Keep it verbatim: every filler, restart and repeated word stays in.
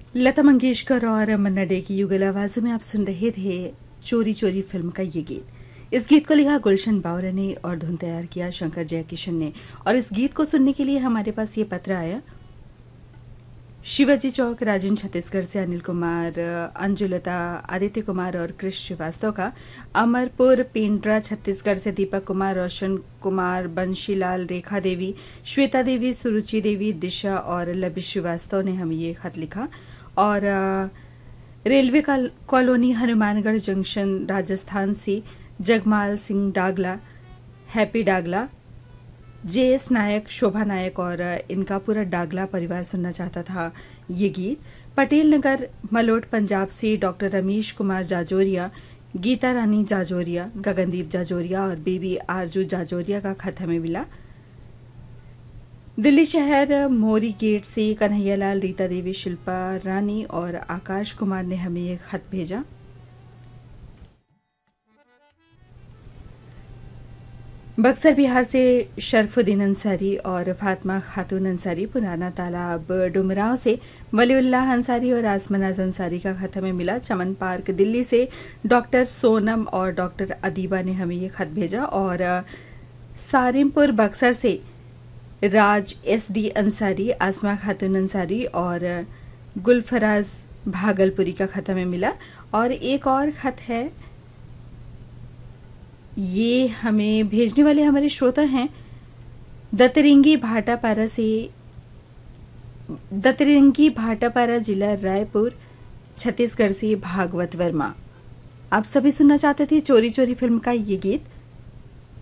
लता मंगेशकर और मन्ना डे की युगल आवाजों में आप सुन रहे थे चोरी चोरी फिल्म का ये गीत। इस गीत को लिखा गुलशन बावरा ने और धुन तैयार किया शंकर जयकिशन ने। और इस गीत को सुनने के लिए हमारे पास ये पत्र आया शिवाजी चौक राजन छत्तीसगढ़ से अनिल कुमार, अंजुलता, आदित्य कुमार और कृष श्रीवास्तव का। अमरपुर पेंड्रा छत्तीसगढ़ से दीपक कुमार, रोशन कुमार, बंशीलाल, रेखा देवी, श्वेता देवी, सुरुचि देवी, दिशा और लबी श्रीवास्तव ने हमें ये खत लिखा। और railway colony Hanumangarh junction Rajasthan से जगमाल सिंह डागला, हैप्पी डागला, जे एस नायक, शोभा नायक और इनका पूरा डागला परिवार सुनना चाहता था ये गीत। पटेल नगर मलोट पंजाब से डॉक्टर रमेश कुमार जाजोरिया, गीता रानी जाजोरिया, गगनदीप जाजोरिया और बेबी आरजू जाजोरिया का खत हमें मिला। दिल्ली शहर मोरी गेट से कन्हैयालाल, रीता देवी, शिल्पा रानी और आकाश कुमार ने हमें एक खत भेजा। बक्सर बिहार से शरफुद्दीन अंसारी और फातिमा खातून अंसारी, पुराना तालाब डुमराव से वलीउल्लाह अंसारी और आसमनाज अंसारी का खत हमें मिला। चमन पार्क दिल्ली से डॉक्टर सोनम और डॉक्टर अदीबा ने हमें ये खत भेजा। और सारिमपुर बक्सर से राज एस डी अंसारी, आसमा खातून अंसारी और गुलफराज भागलपुरी का खत हमें मिला। और एक और खत है, ये हमें भेजने वाले हमारे श्रोता हैं दतरिंगी भाटापारा से, दतरिंगी भाटापारा जिला रायपुर छत्तीसगढ़ से भागवत वर्मा। आप सभी सुनना चाहते थे चोरी चोरी फिल्म का ये गीत।